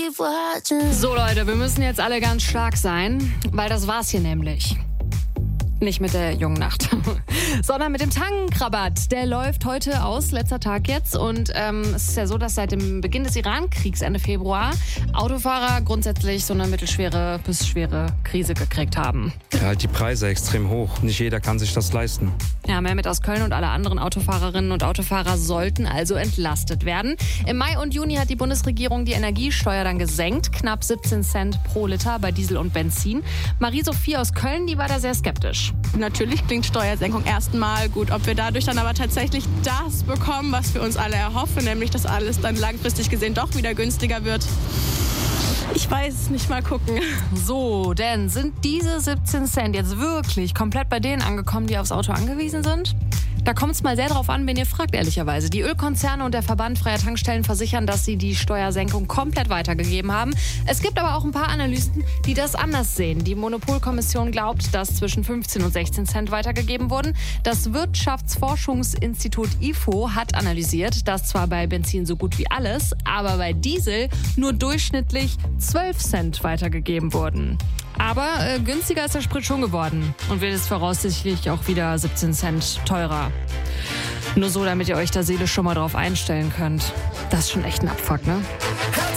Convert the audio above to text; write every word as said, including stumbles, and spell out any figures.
So Leute, wir müssen jetzt alle ganz stark sein, weil das war's hier nämlich. Nicht mit der jungen Nacht, sondern mit dem Tankrabatt. Der läuft heute aus, letzter Tag jetzt. Und ähm, es ist ja so, dass seit dem Beginn des Iran-Kriegs Ende Februar Autofahrer grundsätzlich so eine mittelschwere bis schwere Krise gekriegt haben. Ja, halt die Preise extrem hoch. Nicht jeder kann sich das leisten. Ja, Mehmet aus Köln und alle anderen Autofahrerinnen und Autofahrer sollten also entlastet werden. Im Mai und Juni hat die Bundesregierung die Energiesteuer dann gesenkt. Knapp siebzehn Cent pro Liter bei Diesel und Benzin. Marie-Sophie aus Köln, die war da sehr skeptisch. Natürlich klingt Steuersenkung erstmal gut. Ob wir dadurch dann aber tatsächlich das bekommen, was wir uns alle erhoffen, nämlich dass alles dann langfristig gesehen doch wieder günstiger wird, ich weiß es nicht, mal gucken. So, denn sind diese siebzehn Cent jetzt wirklich komplett bei denen angekommen, die aufs Auto angewiesen sind? Da kommt es mal sehr drauf an, wen ihr fragt, ehrlicherweise. Die Ölkonzerne und der Verband freier Tankstellen versichern, dass sie die Steuersenkung komplett weitergegeben haben. Es gibt aber auch ein paar Analysten, die das anders sehen. Die Monopolkommission glaubt, dass zwischen fünfzehn und sechzehn Cent weitergegeben wurden. Das Wirtschaftsforschungsinstitut I F O hat analysiert, dass zwar bei Benzin so gut wie alles, aber bei Diesel nur durchschnittlich zwölf Cent weitergegeben wurden. Aber äh, günstiger ist der Sprit schon geworden und wird es voraussichtlich auch wieder siebzehn Cent teurer. Nur so, damit ihr euch da seelisch schon mal drauf einstellen könnt. Das ist schon echt ein Abfuck, ne?